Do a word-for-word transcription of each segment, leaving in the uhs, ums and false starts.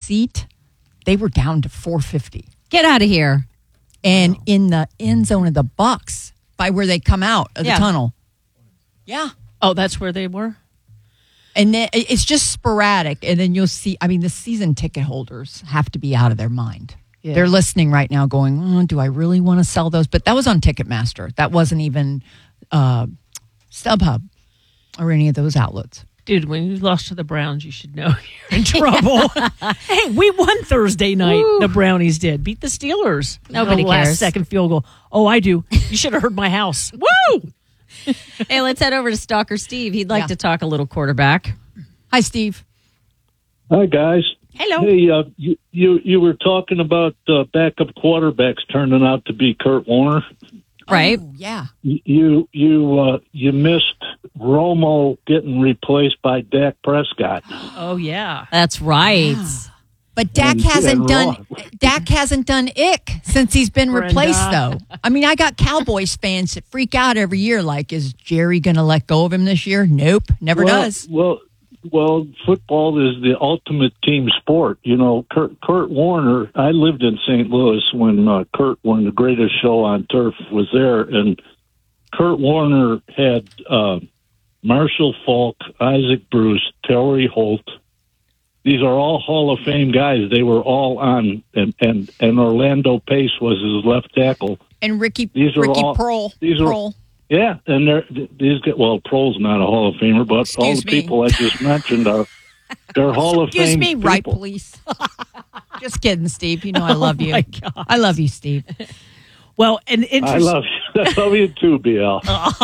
seat, they were down to four fifty. Get out of here. And wow. in the end zone of the Bucks, by where they come out of yeah. the tunnel. Yeah. Oh, that's where they were? And then it's just sporadic. And then you'll see, I mean, the season ticket holders have to be out of their mind. Yeah. They're listening right now going, oh, do I really want to sell those? But that was on Ticketmaster. That wasn't even uh, StubHub or any of those outlets. Dude, when you lost to the Browns, you should know you're in trouble. Hey, we won Thursday night. Woo. The Brownies did. Beat the Steelers. Nobody the cares. Last second field goal. Oh, I do. You should have heard my house. Woo! Hey, let's head over to Stalker Steve. He'd like yeah. to talk a little quarterback. Hi, Steve. Hi, guys. Hello. Hey, uh, you, you you were talking about uh, backup quarterbacks turning out to be Kurt Warner. Right. Oh, yeah. You you uh, you missed Romo getting replaced by Dak Prescott. Oh yeah, that's right. Yeah. But Dak and, hasn't and done Dak hasn't done ick since he's been Brenda. replaced, though. I mean, I got Cowboys fans that freak out every year. Like, is Jerry going to let go of him this year? Nope, never well, does. Well. Well, football is the ultimate team sport. You know, Kurt, Kurt Warner, I lived in Saint Louis when uh, Kurt, when the greatest show on turf was there, and Kurt Warner had uh, Marshall Faulk, Isaac Bruce, Terry Holt. These are all Hall of Fame guys. They were all on, and, and, and Orlando Pace was his left tackle. And Ricky these are Ricky all, Prohl. These Prohl. are Yeah, and they're, these get well. Prohl's not a Hall of Famer, but Excuse all the me. people I just mentioned are they're Hall of Excuse Fame. me, people. right, police. Just kidding, Steve. You know I love Oh, you. my God. I love you, Steve. Well, and I interest- love you. I love you too, B L.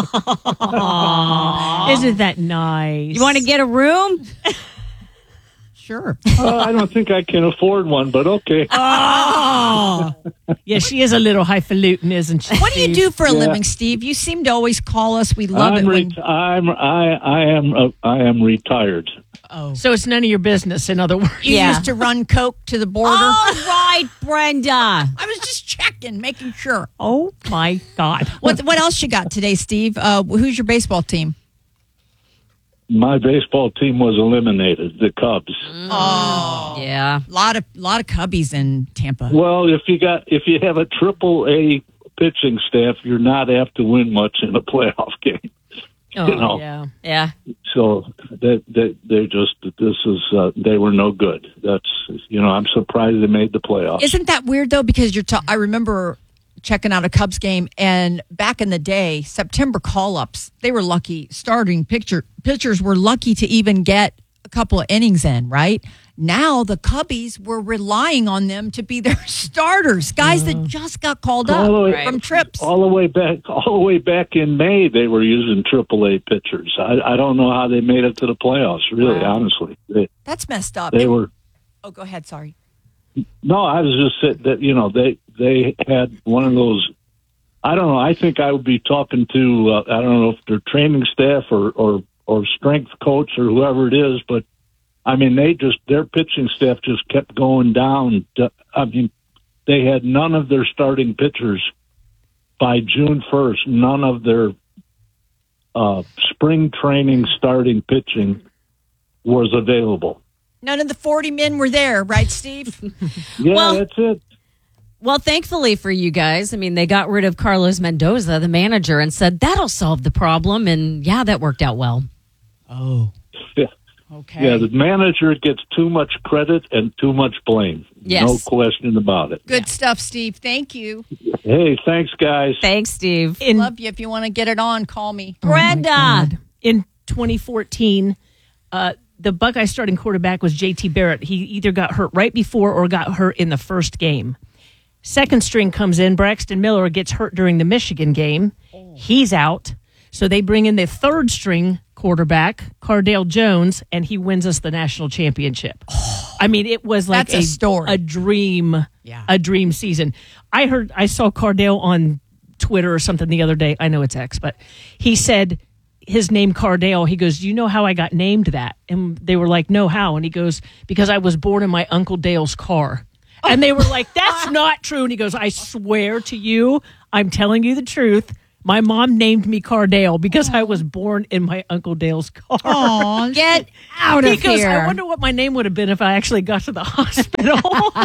Isn't that nice? You want to get a room? Sure. uh, I don't think I can afford one, but okay. Oh, yeah, she is a little highfalutin, isn't she? What do you do for a Yeah. living, Steve? You seem to always call us. We love I'm, it. When, ret- I'm I I am uh, I am retired. oh, So it's none of your business, in other words. you Yeah. used to run coke to the border. All right, Brenda. I was just checking, making sure. Oh my God. What what else you got today, Steve? Uh, who's your baseball team? My baseball team was eliminated, the Cubs. Oh, Yeah. a lot of lot of Cubbies in Tampa. Well, if you got if you have a triple A pitching staff, you're not apt to win much in a playoff game. Oh, You know. yeah. Yeah. So they they they just this is uh, they were no good. That's you know I'm surprised they made the playoffs. Isn't that weird though? Because you're. Ta- I remember checking out a Cubs game, and back in the day, September call-ups, they were lucky. Starting pitcher pitchers were lucky to even get a couple of innings in. Right now, the Cubbies were relying on them to be their starters, guys that just got called up All the way- from trips. all the way back all the way back in May, they were using triple A pitchers. I, I don't know how they made it to the playoffs. Really, Wow. honestly, they, That's messed up. they And- were. oh, go ahead. Sorry. No, I was just saying that you know they they had one of those. I don't know. I think I would be talking to uh, I don't know if they're training staff or, or or strength coach or whoever it is, but I mean they just their pitching staff just kept going down. To, I mean they had none of their starting pitchers by June first. None of their uh, spring training starting pitching was available. None of the forty men were there, right, Steve? Yeah, Well- that's it. Well, thankfully for you guys, I mean, they got rid of Carlos Mendoza, the manager, and said that'll solve the problem. And yeah, that worked out well. Oh. Yeah. Okay. Yeah, the manager gets too much credit and too much blame. Yes. No question about it. Good stuff, Steve. Thank you. Hey, thanks, guys. Thanks, Steve. In, Love you. If you want to get it on, call me. Brenda. in twenty fourteen, uh, the Buckeye starting quarterback was J T Barrett. He either got hurt right before or got hurt in the first game. Second string comes in. Braxton Miller gets hurt during the Michigan game. He's out. So they bring in the third string quarterback, Cardale Jones, and he wins us the national championship. I mean, it was like That's a story. a dream, Yeah. a dream season. I heard, I saw Cardale on Twitter or something the other day. I know it's X, but he said his name Cardale. He goes, "Do you know how I got named that?" And they were like, "No, how?" And he goes, "Because I was born in my Uncle Dale's car." And they were like, "That's not true." And he goes, "I swear to you, I'm telling you the truth. My mom named me Cardale because I was born in my Uncle Dale's car. Aw, Get out of He goes, here. I wonder what my name would have been if I actually got to the hospital.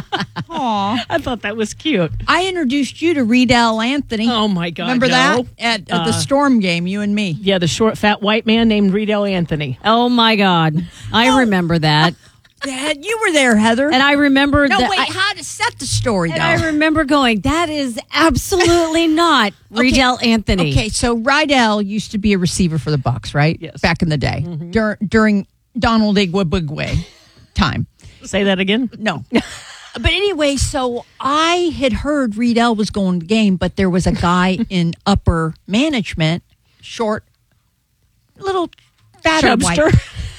aw. I thought that was cute. I introduced you to Riedel Anthony. Oh, my God. Remember no. that? At uh, the Storm game, you and me. Yeah, the short, fat white man named Riedel Anthony. Oh, my God. I remember that. Dad, you were there, Heather. And I remember no, that. wait, I, how to set the story, and though. I remember going, that is absolutely not Riedel Anthony. Okay, so Riedel used to be a receiver for the Bucks, right? Yes. Back in the day, Dur- during Donald Igwebugwe time. Say that again? No. But anyway, so I had heard Riedel was going to the game, but there was a guy in upper management, short, little fatter white, Chubster.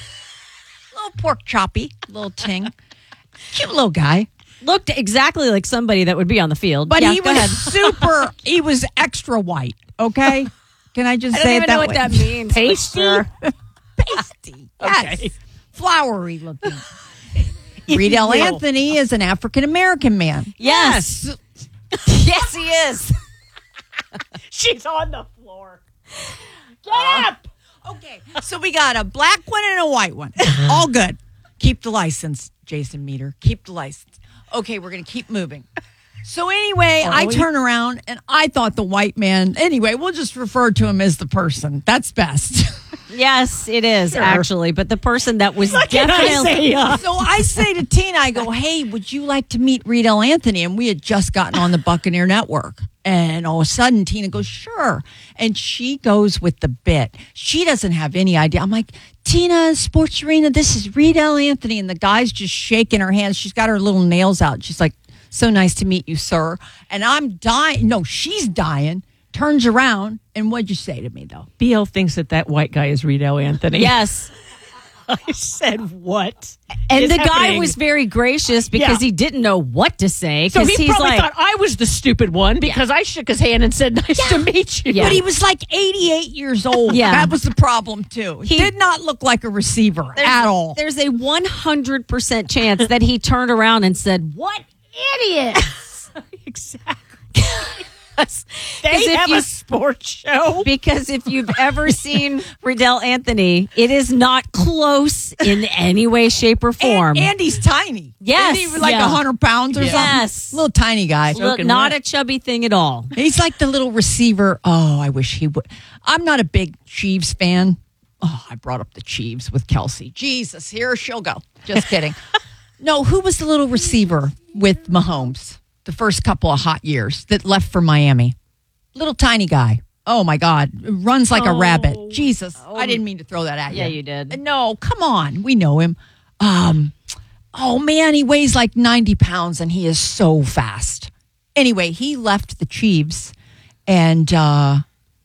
little pork choppy, little ting, cute little guy. Looked exactly like somebody that would be on the field. But Yeah, he go was ahead. super, he was extra white, okay? Can I just I say don't it even that know way? what that means. Pasty? Sure. Pasty. Yes. Okay. Flowery looking. Riedel will. Anthony is an African American man. Yes. Yes, he is. She's on the floor. Get Uh, up! Okay, so we got a black one and a white one. All good. Keep the license, Jason Meter. Keep the license. Okay, we're going to keep moving. So anyway, I we? turn around and I thought the white man, anyway, we'll just refer to him as the person. That's best. Yes, it is, Sure. actually. But the person that was Can I definitely. say, uh, So I say to Tina, I go, hey, would you like to meet Riedel Anthony? And we had just gotten on the Buccaneer Network. And all of a sudden, Tina goes, sure. And she goes with the bit. She doesn't have any idea. I'm like, Tina, Sports Arena, this is Riedel Anthony. And the guy's just shaking her hands. She's got her little nails out. She's like, so nice to meet you, sir. And I'm dying. No, she's dying. Turns around. And what'd you say to me, though? B L thinks that that white guy is Riedel Anthony. Yes. I said, what? And is the guy happening? was very gracious because Yeah. he didn't know what to say. So Because he he's probably like, thought I was the stupid one because I shook his hand and said, nice to meet you. Yeah. But he was like eighty-eight years old. Yeah. That was the problem, too. He, He- did not look like a receiver there's, at all. There's a one hundred percent chance that he turned around and said, what idiots. Exactly. Because They if have you- a sports show. Because if you've ever seen Riedel Anthony, it is not close in any way, shape, or form. And, and he's tiny. Yes, Isn't he like yeah. one hundred pounds or Yeah. something? Yes. Little tiny guy. Look, Soaking not wet. a chubby thing at all. He's like the little receiver. Oh, I wish he would. I'm not a big Chiefs fan. Oh, I brought up the Chiefs with Kelsey. Jesus, here she'll go. Just kidding. No, who was the little receiver with Mahomes the first couple of hot years that left for Miami? Little tiny guy. Oh, my God. Runs like a rabbit. Jesus. I didn't mean to throw that at you. Yeah, you did. No, come on. We know him. Um, oh, man, he weighs like ninety pounds and he is so fast. Anyway, he left the Chiefs and uh,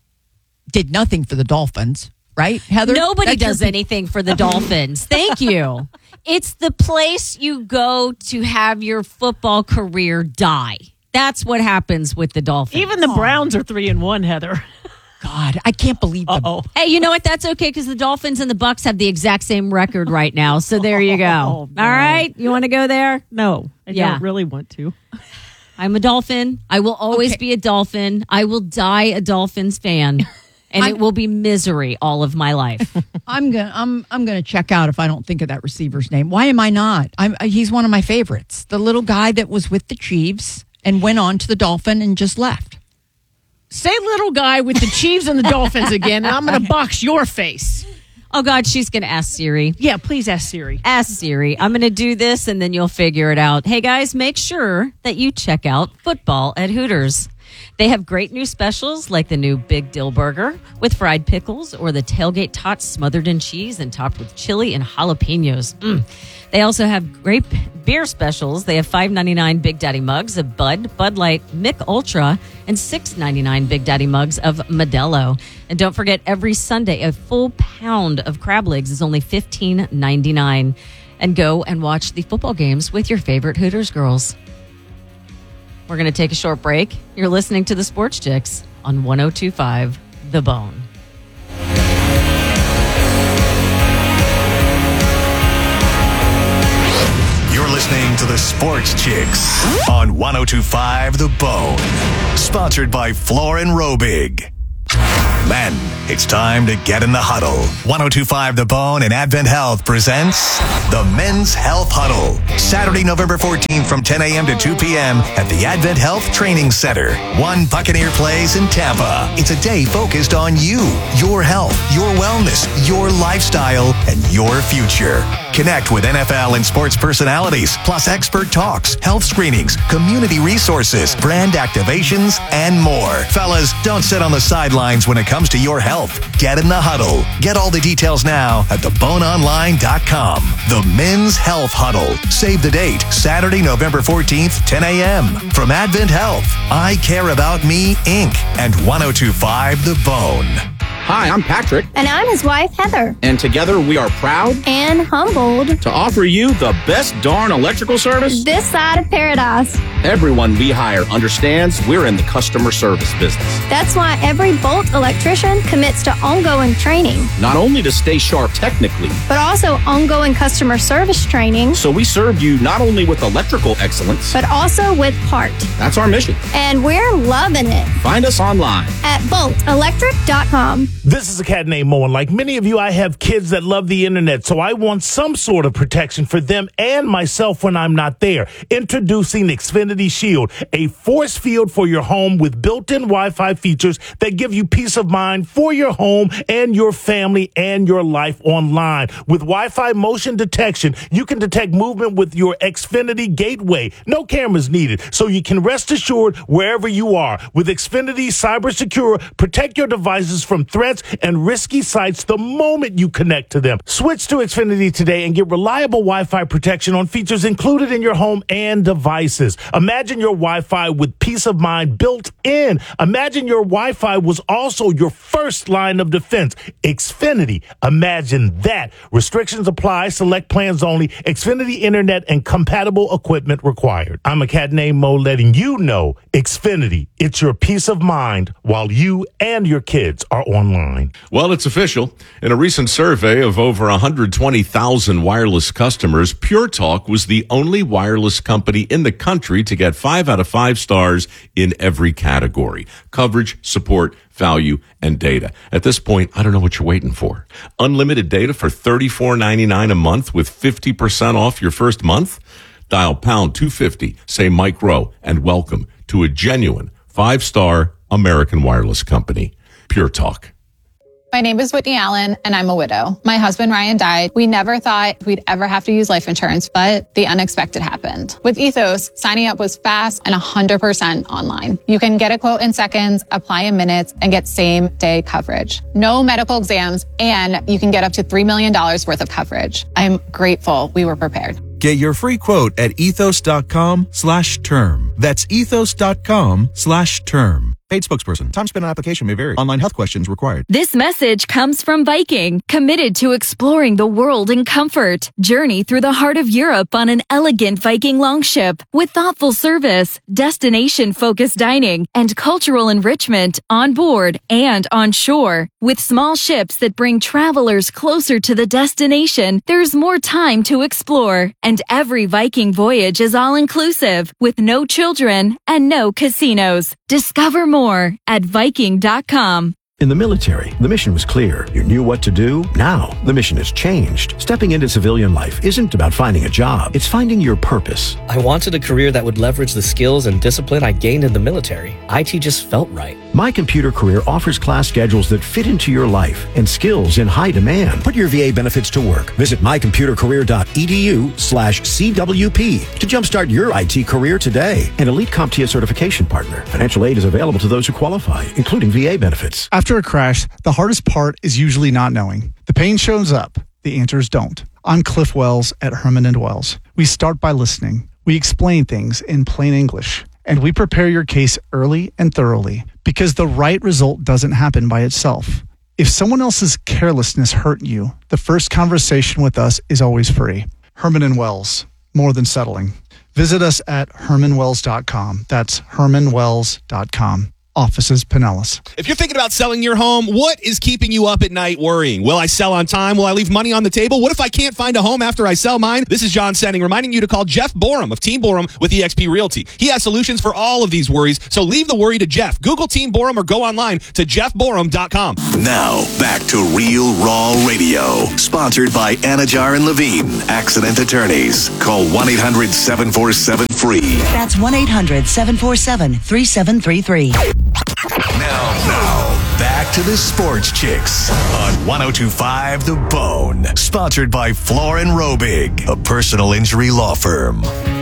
did nothing for the Dolphins, right, Heather? Nobody That's your does pe- anything for the Dolphins. Thank you. It's the place you go to have your football career die. That's what happens with the Dolphins. Even the Browns are three and one, Heather. God, I can't believe them. Uh-oh. Hey, you know what? That's okay because the Dolphins and the Bucks have the exact same record right now. So there you go. Oh, no. All right, you want to go there? No, I Yeah. don't really want to. I'm a Dolphin. I will always Okay. be a Dolphin. I will die a Dolphins fan, and I'm- it will be misery all of my life. I'm gonna I'm I'm gonna check out if I don't think of that receiver's name. Why am I not? I'm he's one of my favorites. The little guy that was with the Chiefs and went on to the Dolphin and just left. Say little guy with the Chiefs and the Dolphins again, and I'm going to box your face. Oh God, she's gonna ask Siri. Yeah, please ask Siri. Ask Siri. I'm going to do this and then you'll figure it out. Hey guys, make sure that you check out Football at Hooters. They have great new specials like the new Big Dill Burger with fried pickles or the tailgate tots smothered in cheese and topped with chili and jalapenos. Mm. They also have great beer specials. They have five ninety-nine Big Daddy mugs of Bud, Bud Light, Mick Ultra, and six ninety-nine Big Daddy mugs of Modelo. And don't forget, every Sunday, a full pound of crab legs is only fifteen ninety-nine. And go and watch the football games with your favorite Hooters girls. We're going to take a short break. You're listening to the Sports Chicks on one oh two point five The Bone. You're listening to the Sports Chicks on one oh two point five The Bone. Sponsored by Floor and Robig. Men, it's time to get in the huddle. one oh two point five The Bone and Advent Health presents the Men's Health Huddle. Saturday, November fourteenth from ten a.m. to two p.m. at the Advent Health Training Center. One Buccaneer Place in Tampa. It's a day focused on you, your health, your wellness, your lifestyle, and your future. Connect with N F L and sports personalities, plus expert talks, health screenings, community resources, brand activations, and more. Fellas, don't sit on the sidelines when it comes to your health. Get in the huddle. Get all the details now at the bone online dot com. The Men's Health Huddle. Save the date, Saturday, November fourteenth, ten a.m. From Advent Health, I Care About Me, Incorporated, and one oh two point five The Bone. Hi, I'm Patrick. And I'm his wife, Heather. And together we are proud and humbled to offer you the best darn electrical service this side of paradise. Everyone we hire understands we're in the customer service business. That's why every Bolt electrician commits to ongoing training. Not only to stay sharp technically, but also ongoing customer service training. So we serve you not only with electrical excellence, but also with heart. That's our mission. And we're loving it. Find us online at bolt electric dot com. This is a cat named Mo, and like many of you, I have kids that love the internet, so I want some sort of protection for them and myself when I'm not there. Introducing Xfinity Shield, a force field for your home with built-in Wi-Fi features that give you peace of mind for your home and your family and your life online. With Wi-Fi motion detection, you can detect movement with your Xfinity gateway. No cameras needed, so you can rest assured wherever you are. With Xfinity Cyber Secure, protect your devices from threats and risky sites the moment you connect to them. Switch to Xfinity today and get reliable Wi-Fi protection on features included in your home and devices. Imagine your Wi-Fi with peace of mind built in. Imagine your Wi-Fi was also your first line of defense. Xfinity. Imagine that. Restrictions apply. Select plans only. Xfinity Internet and compatible equipment required. I'm a cat named Mo, letting you know Xfinity. It's your peace of mind while you and your kids are online. Well, it's official. In a recent survey of over one hundred twenty thousand wireless customers, Pure Talk was the only wireless company in the country to get five out of five stars in every category: coverage, support, value, and data. At this point, I don't know what you're waiting for. Unlimited data for thirty-four ninety-nine a month with fifty percent off your first month? Dial pound two fifty, say Mike Rowe, and welcome to a genuine five-star American wireless company. Pure Talk. My name is Whitney Allen, and I'm a widow. My husband, Ryan, died. We never thought we'd ever have to use life insurance, but the unexpected happened. With Ethos, signing up was fast and one hundred percent online. You can get a quote in seconds, apply in minutes, and get same-day coverage. No medical exams, and you can get up to three million dollars worth of coverage. I'm grateful we were prepared. Get your free quote at ethos.com slash term. That's ethos.com slash term. Paid spokesperson. Time spent on application may vary. Online health questions required. This message comes from Viking, committed to exploring the world in comfort. Journey through the heart of Europe on an elegant Viking longship with thoughtful service, destination-focused dining, and cultural enrichment on board and on shore. With small ships that bring travelers closer to the destination, there's more time to explore. And every Viking voyage is all-inclusive, with no children and no casinos. Discover more at Viking dot com. In the military, the mission was clear. You knew what to do. Now, the mission has changed. Stepping into civilian life isn't about finding a job. It's finding your purpose. I wanted a career that would leverage the skills and discipline I gained in the military. I T just felt right. My Computer Career offers class schedules that fit into your life and skills in high demand. Put your V A benefits to work. Visit mycomputercareer.edu slash CWP to jumpstart your I T career today. An Elite CompTIA certification partner. Financial aid is available to those who qualify, including V A benefits. After a crash, the hardest part is usually not knowing. The pain shows up. The answers don't. I'm Cliff Wells at Herman and Wells. We start by listening. We explain things in plain English. And we prepare your case early and thoroughly, because the right result doesn't happen by itself. If someone else's carelessness hurt you, the first conversation with us is always free. Herman and Wells, more than settling. Visit us at herman wells dot com. That's herman wells dot com. Offices Pinellas. If you're thinking about selling your home, what is keeping you up at night worrying? Will I sell on time? Will I leave money on the table? What if I can't find a home after I sell mine? This is John Senning reminding you to call Jeff Borum of Team Borum with E X P Realty. He has solutions for all of these worries, so leave the worry to Jeff. Google Team Borum or go online to jeff borum dot com. Now, back to Real Raw Radio. Sponsored by Anajar and Levine, Accident Attorneys. Call one eight hundred seven four seven free. That's one eight hundred seven four seven three seven three three. Now, now, back to the Sports Chicks on one oh two point five The Bone. Sponsored by Floor and Robig, a personal injury law firm.